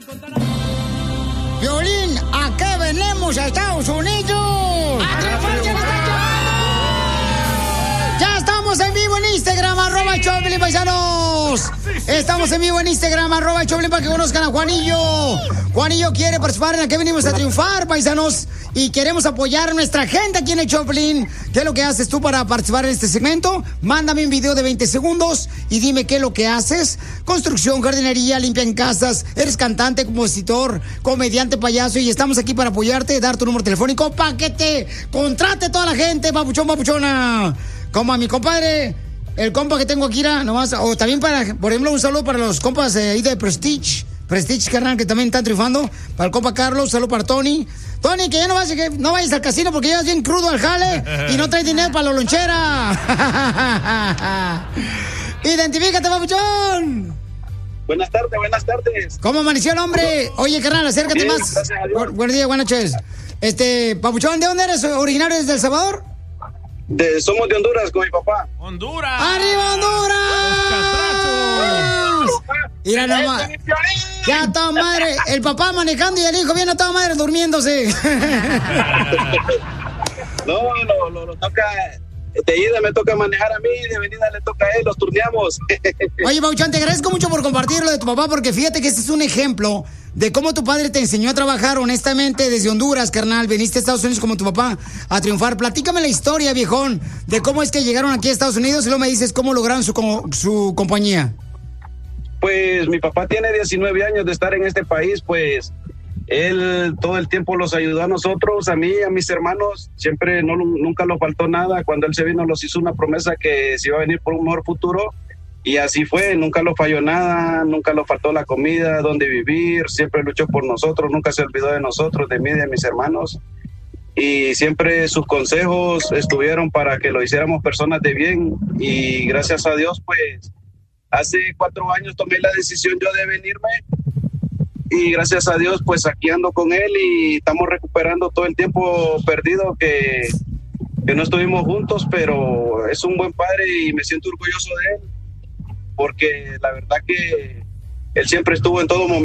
Piolín, ¿a qué venimos a Estados Unidos? ¡Ya estamos en vivo en Instagram, @Choplin, paisanos! Estamos en vivo en Instagram, @Choplin, para que conozcan a Juanillo. Juanillo quiere participar en la que venimos a triunfar, paisanos. Y queremos apoyar a nuestra gente aquí en el Choplin. ¿Qué es lo que haces tú para participar en este segmento? Mándame un video de 20 segundos y dime qué es lo que haces. Construcción, jardinería, limpian casas. Eres cantante, compositor, comediante, payaso. Y estamos aquí para apoyarte, dar tu número telefónico para que te contrate toda la gente, papuchón, papuchona. Como a mi compadre, el compa que tengo aquí, nomás. O también para, por ejemplo, un saludo para los compas ahí de Prestige, carnal, que también están triunfando. Para el compa Carlos, saludo para Tony. Tony, que ya no vayas al casino porque llegas bien crudo al jale y no traes dinero para la lonchera. Identifícate, papuchón. Buenas tardes. ¿Cómo amaneció el hombre? Oye, carnal, acércate bien, más. Gracias a Dios. Buenos días, buenas noches. Papuchón, ¿de dónde eres? ¿Originario desde El Salvador? Somos de Honduras con mi papá. ¡Honduras! ¡Arriba, Honduras! Mira nomás. Ya a toda madre. El papá manejando y el hijo viene a toda madre durmiéndose. No, toca. De ida me toca manejar a mí, de venida le toca a él, los turneamos. Oye, Pauchón, te agradezco mucho por compartir lo de tu papá, porque fíjate que este es un ejemplo de cómo tu padre te enseñó a trabajar honestamente desde Honduras, carnal. Veniste a Estados Unidos como tu papá a triunfar. Platícame la historia, viejón, de cómo es que llegaron aquí a Estados Unidos y luego me dices cómo lograron su compañía. Pues mi papá tiene 19 años de estar en este país, pues él todo el tiempo los ayudó a nosotros, a mí, a mis hermanos, siempre nunca nos faltó nada. Cuando él se vino nos hizo una promesa que se iba a venir por un mejor futuro y así fue, nunca nos falló nada, nunca nos faltó la comida, donde vivir, siempre luchó por nosotros, nunca se olvidó de nosotros, de mí, de mis hermanos y siempre sus consejos estuvieron para que lo hiciéramos personas de bien y gracias a Dios pues hace 4 años tomé la decisión yo de venirme. Y gracias a Dios, pues aquí ando con él y estamos recuperando todo el tiempo perdido que no estuvimos juntos, pero es un buen padre y me siento orgulloso de él, porque la verdad que él siempre estuvo en todo momento.